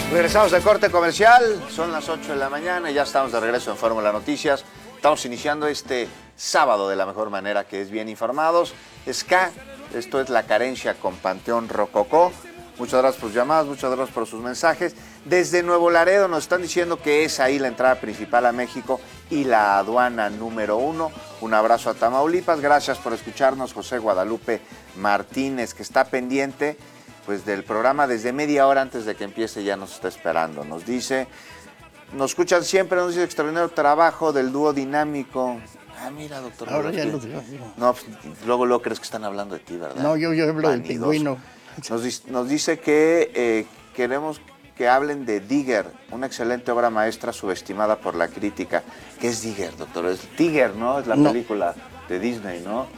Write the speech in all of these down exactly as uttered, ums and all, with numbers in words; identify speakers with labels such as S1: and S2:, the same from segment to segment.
S1: Regresamos de corte comercial, son las ocho de la mañana y ya estamos de regreso en Fórmula Noticias. Estamos iniciando este sábado de la mejor manera, que es bien informados. Ska, esto es La Carencia con Panteón Rococó. Muchas gracias por sus llamadas, muchas gracias por sus mensajes. Desde Nuevo Laredo nos están diciendo que es ahí la entrada principal a México y la aduana número uno. Un abrazo a Tamaulipas, gracias por escucharnos. José Guadalupe Martínez, que está pendiente pues del programa desde media hora antes de que empiece, ya nos está esperando. Nos dice, nos escuchan siempre, nos dice extraordinario trabajo del dúo dinámico. Ah, mira, doctor.
S2: Ahora ya lo digo.
S1: No, pues, luego, luego crees que están hablando de ti, ¿verdad?
S2: No, yo, yo hablo del pingüino.
S1: Nos, nos dice que eh, queremos que hablen de Digger, una excelente obra maestra subestimada por la crítica. ¿Qué es Digger, doctor? Es Digger, ¿no? Es la
S2: no.
S1: película de Disney, ¿no?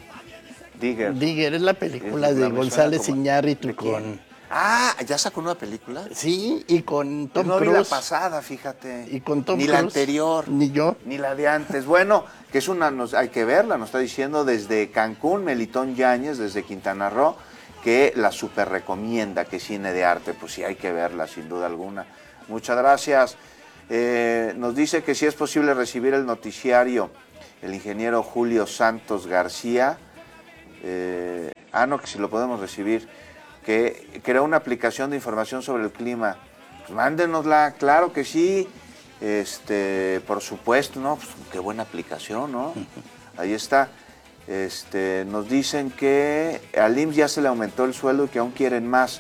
S1: Digger.
S2: Digger es la película es, de González Iñárritu con...
S1: Ah, ¿ya sacó una película?
S2: Sí, y con Tom
S1: no
S2: Cruise.
S1: No vi la pasada, fíjate.
S2: Y con Tom
S1: Ni
S2: Cruise.
S1: la anterior.
S2: Ni yo.
S1: Ni la de antes. Bueno, que es una, nos, hay que verla, nos está diciendo desde Cancún, Melitón Yáñez, desde Quintana Roo, que la super recomienda, que cine de arte. Pues sí, hay que verla, sin duda alguna. Muchas gracias. Eh, nos dice que si es posible recibir el noticiario, el ingeniero Julio Santos García. Eh, ah, no, que si lo podemos recibir, que creó una aplicación de información sobre el clima. Pues mándenosla, claro que sí, este, por supuesto, ¿no? Pues qué buena aplicación, ¿no? Ahí está. Este, nos dicen que al I M S S ya se le aumentó el sueldo y que aún quieren más,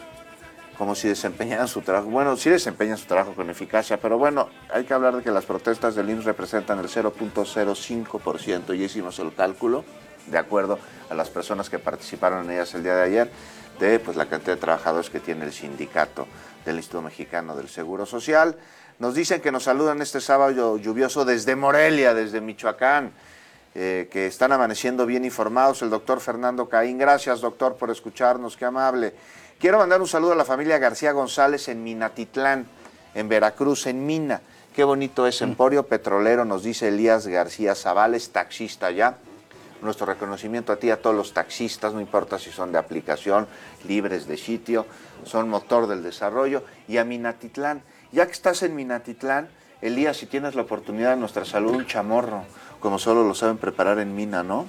S1: como si desempeñaran su trabajo. Bueno, sí desempeñan su trabajo con eficacia, pero bueno, hay que hablar de que las protestas del I M S S representan el cero punto cero cinco por ciento, y hicimos el cálculo, de acuerdo a las personas que participaron en ellas el día de ayer, de pues, la cantidad de trabajadores que tiene el sindicato del Instituto Mexicano del Seguro Social. Nos dicen que nos saludan este sábado lluvioso desde Morelia, desde Michoacán, eh, que están amaneciendo bien informados. El doctor Fernando Caín, gracias doctor por escucharnos, qué amable. Quiero mandar un saludo a la familia García González en Minatitlán, en Veracruz, en Mina. Qué bonito es Emporio Petrolero, nos dice Elías García Zavales, taxista allá. Nuestro reconocimiento a ti, a todos los taxistas, no importa si son de aplicación, libres de sitio, son motor del desarrollo. Y a Minatitlán, ya que estás en Minatitlán, Elías, si tienes la oportunidad de nuestra salud, un chamorro, como solo lo saben preparar en Mina, ¿no?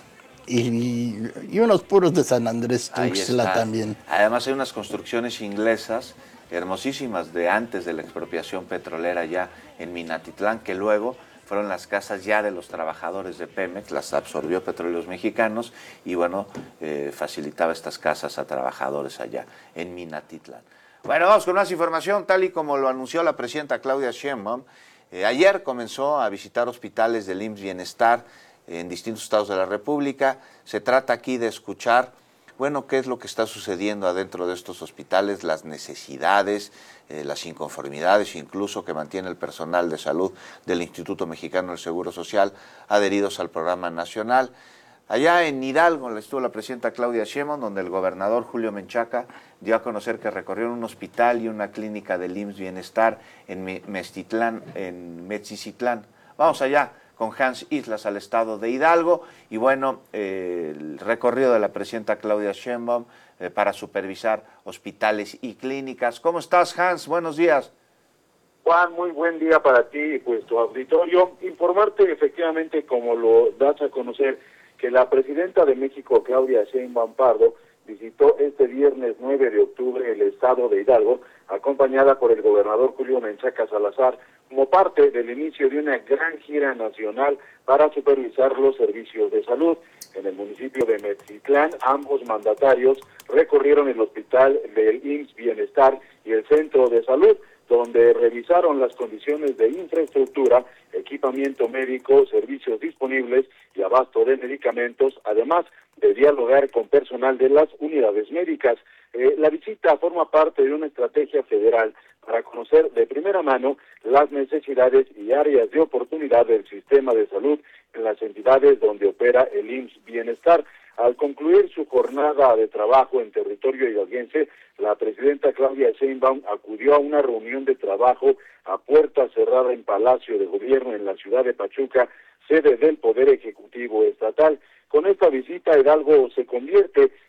S2: Y, y unos puros de San Andrés Tuxtla también.
S1: Además hay unas construcciones inglesas hermosísimas de antes de la expropiación petrolera ya en Minatitlán, que luego fueron las casas ya de los trabajadores de Pemex, las absorbió Petróleos Mexicanos y bueno, eh, facilitaba estas casas a trabajadores allá en Minatitlán. Bueno, vamos con más información, tal y como lo anunció la presidenta Claudia Sheinbaum. Eh, ayer comenzó a visitar hospitales del I M S S Bienestar en distintos estados de la República. Se trata aquí de escuchar, bueno, qué es lo que está sucediendo adentro de estos hospitales, las necesidades, eh, las inconformidades incluso que mantiene el personal de salud del Instituto Mexicano del Seguro Social adheridos al programa nacional. Allá en Hidalgo estuvo la presidenta Claudia Sheinbaum, donde el gobernador Julio Menchaca dio a conocer que recorrieron un hospital y una clínica del I M S S Bienestar en Mestitlán, en Metzicitlán. Vamos allá con Hans Islas al estado de Hidalgo y bueno, eh, el recorrido de la presidenta Claudia Sheinbaum eh, para supervisar hospitales y clínicas. ¿Cómo estás, Hans? Buenos días.
S3: Juan, muy buen día para ti y pues tu auditorio. Informarte efectivamente, como lo das a conocer, que la presidenta de México, Claudia Sheinbaum Pardo, visitó este viernes nueve de octubre el estado de Hidalgo, acompañada por el gobernador Julio Menchaca Salazar, como parte del inicio de una gran gira nacional para supervisar los servicios de salud. En el municipio de Metzcitlán, ambos mandatarios recorrieron el hospital del I M S S Bienestar y el centro de salud, donde revisaron las condiciones de infraestructura, equipamiento médico, servicios disponibles y abasto de medicamentos, además de dialogar con personal de las unidades médicas. Eh, la visita forma parte de una estrategia federal para conocer de primera mano las necesidades y áreas de oportunidad del sistema de salud en las entidades donde opera el I M S S Bienestar. Al concluir su jornada de trabajo en territorio hidalguense, la presidenta Claudia Sheinbaum acudió a una reunión de trabajo a puerta cerrada en Palacio de Gobierno en la ciudad de Pachuca, sede del Poder Ejecutivo Estatal. Con esta visita, Hidalgo se convierte en punto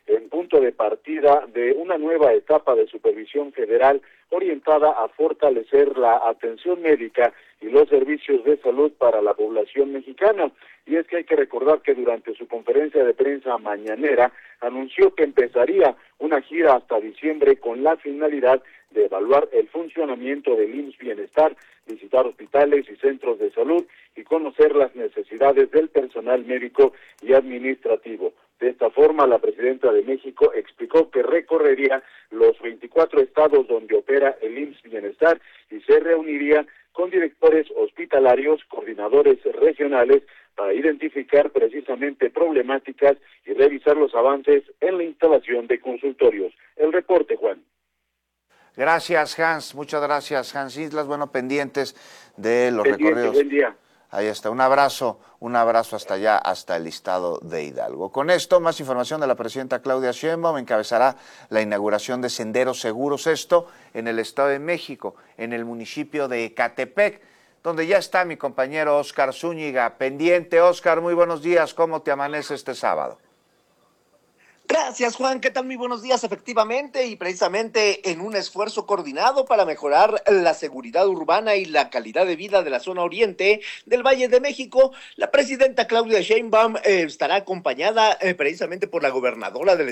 S3: punto de partida de una nueva etapa de supervisión federal orientada a fortalecer la atención médica y los servicios de salud para la población mexicana. Y es que hay que recordar que durante su conferencia de prensa mañanera anunció que empezaría una gira hasta diciembre con la finalidad de evaluar el funcionamiento del I M S S Bienestar, visitar hospitales y centros de salud y conocer las necesidades del personal médico y administrativo. De esta forma, la presidenta de México explicó que recorrería los veinticuatro estados donde opera el I M S S Bienestar y se reuniría con directores hospitalarios, coordinadores regionales, para identificar precisamente problemáticas y revisar los avances en la instalación de consultorios. El reporte, Juan.
S1: Gracias, Hans. Muchas gracias, Hans Islas. Bueno, pendientes de los
S3: Pendiente,
S1: recorridos.
S3: Buen día.
S1: Ahí está. Un abrazo, un abrazo hasta allá, hasta el estado de Hidalgo. Con esto, más información de la presidenta Claudia Sheinbaum. Encabezará la inauguración de Senderos Seguros, esto en el Estado de México, en el municipio de Ecatepec, donde ya está mi compañero Oscar Zúñiga. Pendiente, Oscar, muy buenos días. ¿Cómo te amanece este sábado?
S4: Gracias, Juan. ¿Qué tal? Muy buenos días. Efectivamente, y precisamente en un esfuerzo coordinado para mejorar la seguridad urbana y la calidad de vida de la zona oriente del Valle de México, la presidenta Claudia Sheinbaum eh, estará acompañada eh, precisamente por la gobernadora del